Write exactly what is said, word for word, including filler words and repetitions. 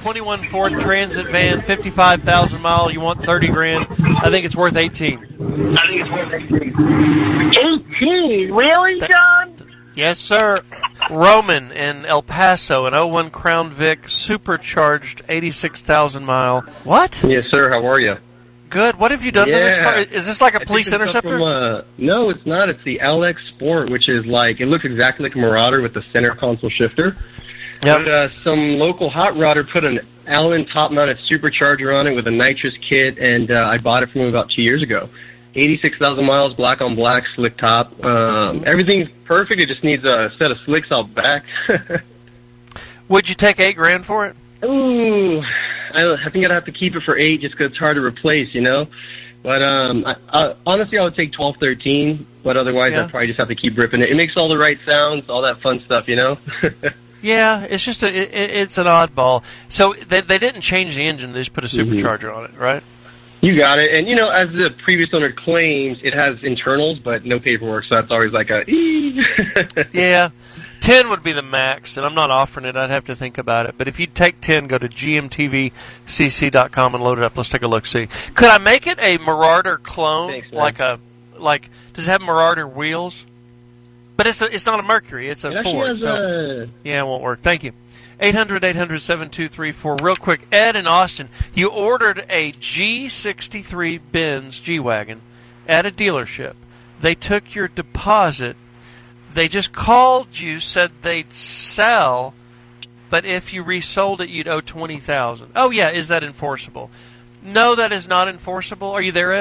twenty-one Ford Transit van, fifty-five thousand mile. You want thirty grand. I think it's worth eighteen. I think it's worth eighteen. eighteen? Really, John? Yes, sir. Roman in El Paso, an oh one Crown Vic, supercharged, eighty-six thousand mile. What? Yes, sir. How are you? Good. What have you done yeah. to this car? Is this like a I police interceptor? From, uh, no, it's not. It's the L X Sport, which is like, it looks exactly like a Marauder with the center console shifter. Yep. But uh, some local hot rodder put an Allen top-mounted supercharger on it with a nitrous kit, and uh, I bought it from him about two years ago. eighty-six thousand miles, black on black, slick top. Um, everything's perfect. It just needs a set of slicks out back. Would you take eight grand for it? Ooh, I, I think I'd have to keep it for eight just because it's hard to replace, you know? But um, I, I, honestly, I would take twelve, thirteen, but otherwise yeah. I'd probably just have to keep ripping it. It makes all the right sounds, all that fun stuff, you know? Yeah, it's just a, it, it's an oddball. So they they didn't change the engine; they just put a supercharger mm-hmm. on it, right? You got it. And you know, as the previous owner claims, it has internals, but no paperwork. So that's always like a. Yeah, ten would be the max, and I'm not offering it. I'd have to think about it. But if you take ten, go to G M T V C C dot com and load it up. Let's take a look. See, could I make it a Marauder clone? Thanks, like a like? Does it have Marauder wheels? But it's a, it's not a Mercury. It's a it Ford. So a... yeah, it won't work. Thank you. eight hundred, eight hundred, seven two three four. Real quick, Ed in Austin, you ordered a G sixty-three Benz G-Wagon at a dealership. They took your deposit. They just called you, said they'd sell, but if you resold it, you'd owe twenty thousand dollars. Oh, yeah, is that enforceable? No, that is not enforceable. Are you there, Ed?